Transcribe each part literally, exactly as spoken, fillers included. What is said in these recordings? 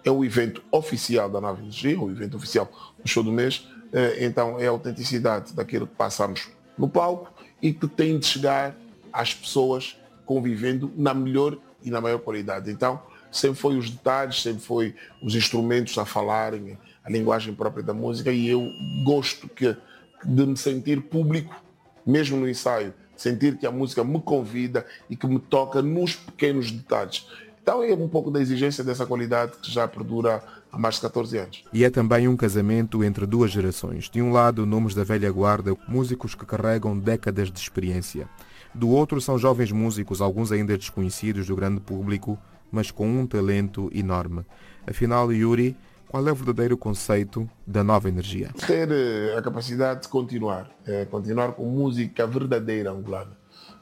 é o evento oficial da Nova Energia, o evento oficial do show do mês, então é a autenticidade daquilo que passamos no palco e que tem de chegar às pessoas convivendo na melhor e na maior qualidade. Então, sempre foi os detalhes, sempre foi os instrumentos a falarem, a linguagem própria da música, e eu gosto que, de me sentir público, mesmo no ensaio, sentir que a música me convida e que me toca nos pequenos detalhes. Então é um pouco da exigência dessa qualidade que já perdura há mais de catorze anos. E é também um casamento entre duas gerações. De um lado, nomes da velha guarda, músicos que carregam décadas de experiência. Do outro, são jovens músicos, alguns ainda desconhecidos do grande público, mas com um talento enorme. Afinal, Yuri, qual é o verdadeiro conceito da Nova Energia? Ter a capacidade de continuar, é, continuar com música verdadeira angolana.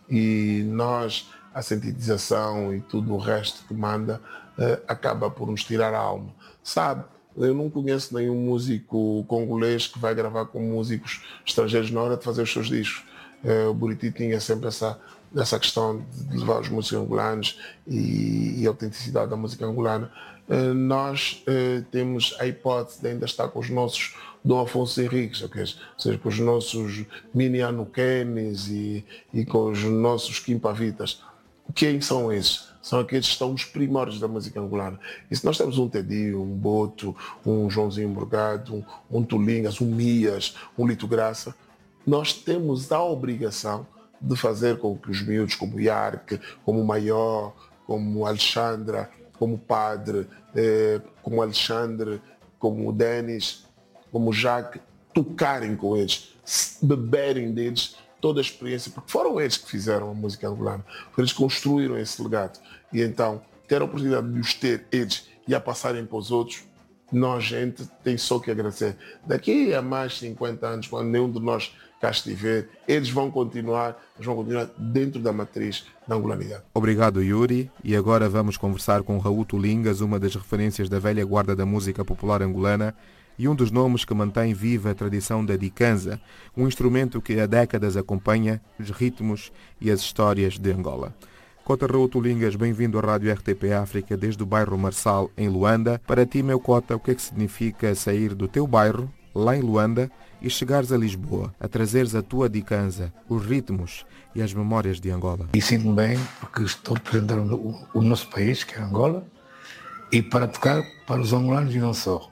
E nós, a sintetização e tudo o resto que manda, é, acaba por nos tirar a alma. Sabe, eu não conheço nenhum músico congolês que vai gravar com músicos estrangeiros na hora de fazer os seus discos. É, o Buriti tinha sempre essa, essa questão de levar os músicos angolanos e, e a autenticidade da música angolana. Uh, nós uh, temos a hipótese de ainda estar com os nossos Dom Afonso Henriques, okay? Ou seja, com os nossos Miniano Kenes e, e com os nossos Quimpavitas. Quem são esses? São aqueles que estão nos primórdios da música angolana. E se nós temos um Tedio, um Boto, um Joãozinho Morgado, um, um Tulingas, um Mias, um Lito Graça, nós temos a obrigação de fazer com que os miúdos como o Yark, como o Maior, como o Alexandra, como o Padre, eh, como o Alexandre, como o Denis, como o Jacques, tocarem com eles, beberem deles toda a experiência, porque foram eles que fizeram a música angolana, eles construíram esse legado. E então, ter a oportunidade de os ter eles e a passarem para os outros, nós, gente, tem só que agradecer. Daqui a mais de cinquenta anos, quando nenhum de nós cá estiver, eles vão continuar, eles vão continuar dentro da matriz da angolanidade. Obrigado, Yuri. E agora vamos conversar com Raul Tulingas, uma das referências da velha guarda da música popular angolana e um dos nomes que mantém viva a tradição da dikanza, um instrumento que há décadas acompanha os ritmos e as histórias de Angola. Cota Raul Tulingas, bem-vindo à Rádio R T P África desde o bairro Marçal, em Luanda. Para ti, meu Cota, o que é que significa sair do teu bairro, lá em Luanda, e chegares a Lisboa, a trazeres a tua dikanza, os ritmos e as memórias de Angola? E sinto-me bem porque estou a representar o, o nosso país, que é Angola, e para tocar para os angolanos e não só.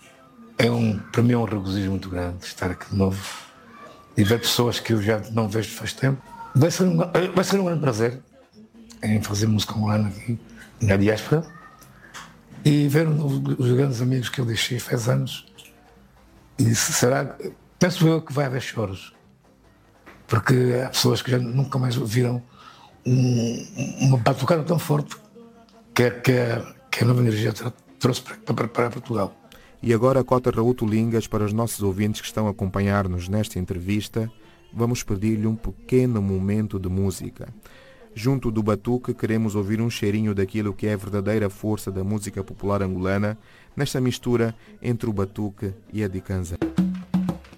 É um, para mim é um regozijo muito grande estar aqui de novo e ver pessoas que eu já não vejo faz tempo. Vai ser um, vai ser um grande prazer em fazer música angolana aqui na diáspora e ver os grandes amigos que eu deixei faz anos. E será, penso eu que vai haver choros, porque há pessoas que já nunca mais viram um, uma batucada tão forte que, que, que a Nova Energia trouxe para, para, para Portugal. E agora, Cota Raul Tulingas, para os nossos ouvintes que estão a acompanhar-nos nesta entrevista, vamos pedir-lhe um pequeno momento de música. Junto do batuque, queremos ouvir um cheirinho daquilo que é a verdadeira força da música popular angolana, nesta mistura entre o batuque e a dikanza.